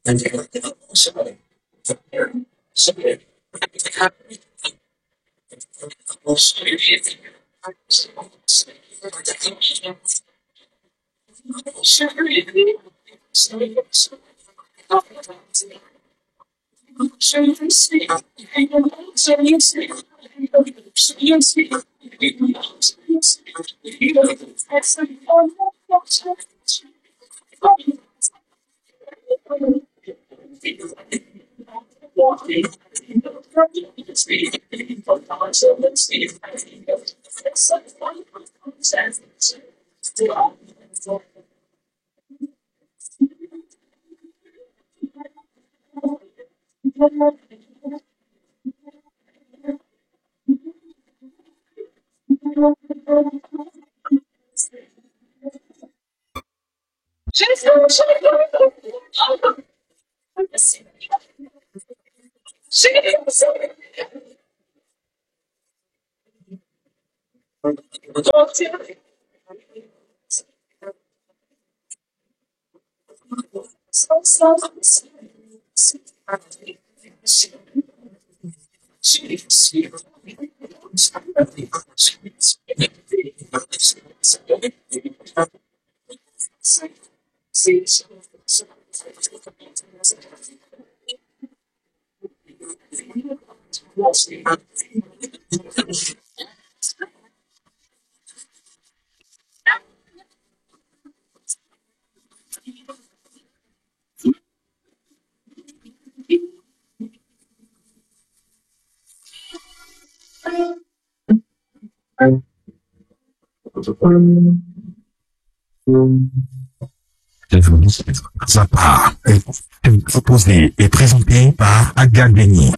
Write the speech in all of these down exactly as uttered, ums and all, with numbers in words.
Sa part est proposé et présenté par Aga Béni.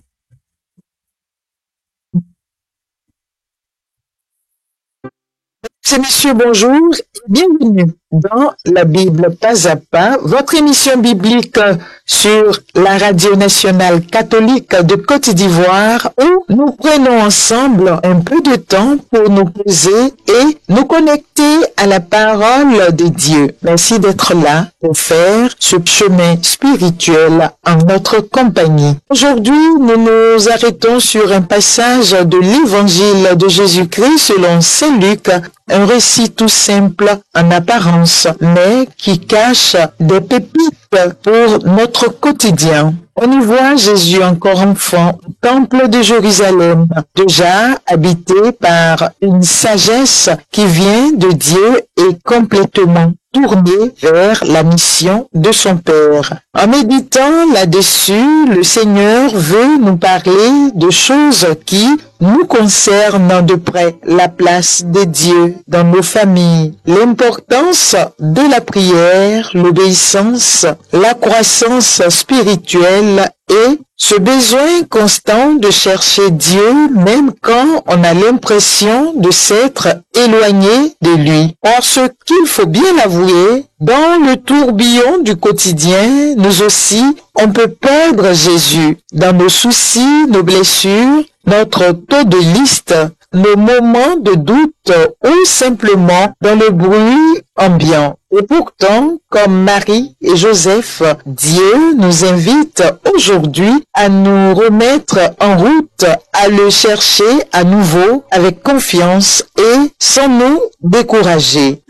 Mesdames et messieurs, bonjour et bienvenue dans la Bible pas à pas, votre émission biblique sur la radio nationale catholique de Côte d'Ivoire où nous prenons ensemble un peu de temps pour nous poser et nous connecter à la parole de Dieu. Merci d'être là pour faire ce chemin spirituel en notre compagnie. Aujourd'hui, nous nous arrêtons sur un passage de l'Évangile de Jésus-Christ selon Saint Luc, un récit tout simple en apparence, mais qui cache des pépites pour notre quotidien. On y voit Jésus encore enfant au temple de Jérusalem, déjà habité par une sagesse qui vient de Dieu et complètement tourné vers la mission de son Père. En méditant là-dessus, le Seigneur veut nous parler de choses qui nous concernent de près. La place de Dieu dans nos familles, l'importance de la prière, l'obéissance, la croissance spirituelle et ce besoin constant de chercher Dieu même quand on a l'impression de s'être éloigné de lui. Parce qu'il faut bien l'avouer, dans le tourbillon du quotidien, nous aussi, on peut perdre Jésus dans nos soucis, nos blessures, notre taux de liste, nos moments de doute ou simplement dans le bruit ambiant. Et pourtant, comme Marie et Joseph, Dieu nous invite aujourd'hui à nous remettre en route, à le chercher à nouveau avec confiance et sans nous décourager.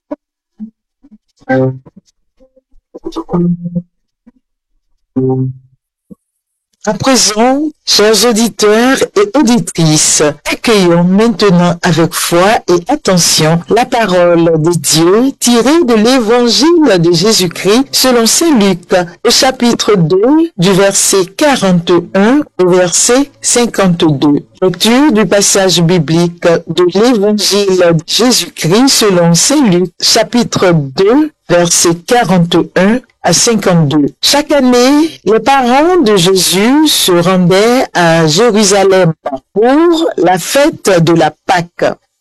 À présent, chers auditeurs et auditrices, accueillons maintenant avec foi et attention la parole de Dieu tirée de l'Évangile de Jésus-Christ selon Saint Luc, au chapitre deux, du verset quarante et un au verset cinquante-deux. Lecture du passage biblique de l'Évangile de Jésus-Christ selon Saint Luc, chapitre deux, verset quarante et un à cinquante-deux. Chaque année, les parents de Jésus se rendaient à Jérusalem pour la fête de la Pâque.